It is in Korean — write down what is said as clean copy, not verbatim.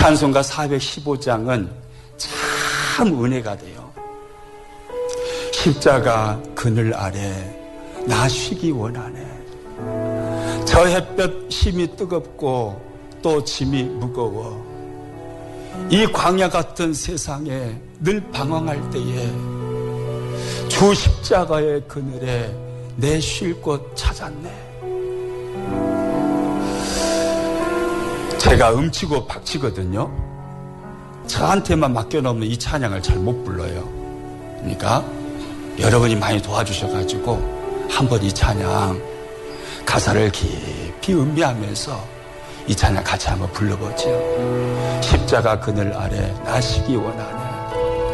찬송가 415장은 참 은혜가 돼요. 십자가 그늘 아래 나 쉬기 원하네. 저 햇볕 힘이 뜨겁고 또 짐이 무거워. 이 광야 같은 세상에 늘 방황할 때에 주 십자가의 그늘에 내 쉴 곳 찾았네. 제가 음치고 박치거든요. 저한테만 맡겨놓으면 이 찬양을 잘 못 불러요. 그러니까 여러분이 많이 도와주셔가지고 한번 이 찬양 가사를 깊이 음미하면서 이 찬양 같이 한번 불러보죠. 십자가 그늘 아래 나 쉬기 원하네.